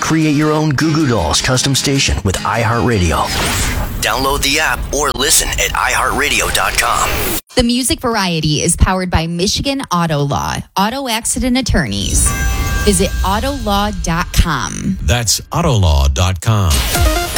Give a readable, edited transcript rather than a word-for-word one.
Create your own Goo Goo Dolls custom station with iHeartRadio. Download the app or listen at iHeartRadio.com. The Music Variety is powered by Michigan Auto Law, auto accident attorneys. Visit autolaw.com. That's autolaw.com.